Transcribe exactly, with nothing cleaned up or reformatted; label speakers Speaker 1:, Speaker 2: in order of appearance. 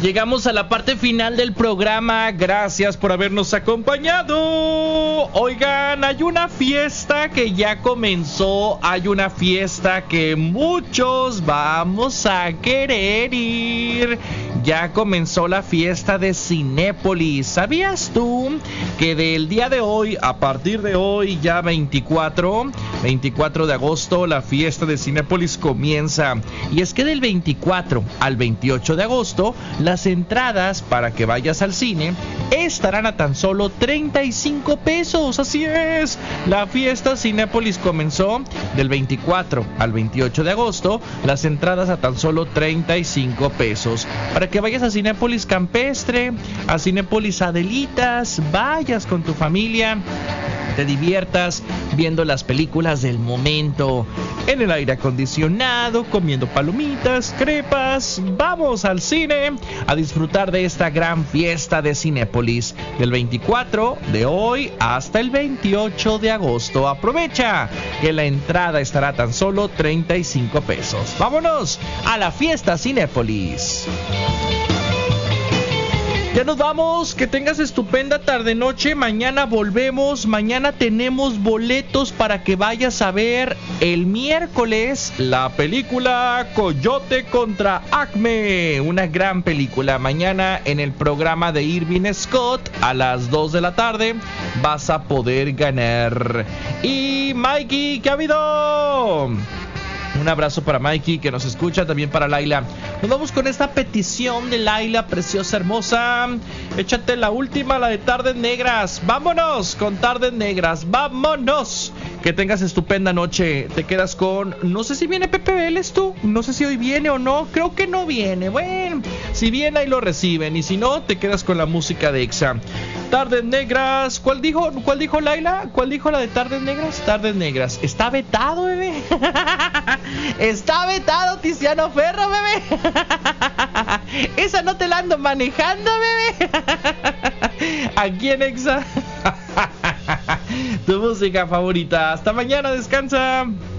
Speaker 1: Llegamos a la parte final del programa. Gracias por habernos acompañado. Oigan, hay una fiesta que ya comenzó. Hay una fiesta que muchos vamos a querer ir. Ya comenzó la fiesta de Cinépolis. ¿Sabías tú que del día de hoy, a partir de hoy, ya veinticuatro de agosto, la fiesta de Cinépolis comienza? Y es que del veinticuatro al veintiocho de agosto, las entradas para que vayas al cine estarán a tan solo treinta y cinco pesos. Así es, la fiesta Cinépolis comenzó del veinticuatro al veintiocho de agosto. Las entradas a tan solo treinta y cinco pesos. Para que vayas a Cinépolis Campestre, a Cinépolis Adelitas, vayas con tu familia, te diviertas viendo las películas del momento, en el aire acondicionado, comiendo palomitas, crepas. Vamos al cine a disfrutar de esta gran fiesta de Cinépolis del veinticuatro de hoy hasta el veintiocho de agosto. Aprovecha que la entrada estará tan solo treinta y cinco pesos. Vámonos a la fiesta Cinépolis. Ya nos vamos, que tengas estupenda tarde noche. Mañana volvemos, mañana tenemos boletos para que vayas a ver el miércoles la película Coyote contra Acme, una gran película. Mañana en el programa de Irving Scott a las dos de la tarde vas a poder ganar. Y Mikey, ¿qué ha habido? Un abrazo para Mikey que nos escucha, también para Laila. Nos vamos con esta petición de Laila, preciosa, hermosa. Échate la última, la de Tardes Negras. Vámonos con Tardes Negras, vámonos. Que tengas estupenda noche. Te quedas con... No sé si viene Pepe Vélez tú. No sé si hoy viene o no. Creo que no viene. Bueno, si viene ahí lo reciben. Y si no, te quedas con la música de Exa. Tardes Negras. ¿Cuál dijo, cuál dijo Laila? ¿Cuál dijo la de Tardes Negras? Tardes Negras. Está vetado, bebé. Está vetado, Tiziano Ferro, bebé. Esa no te la ando manejando, bebé. Aquí en Exa. Tu música favorita. Hasta mañana, descansa.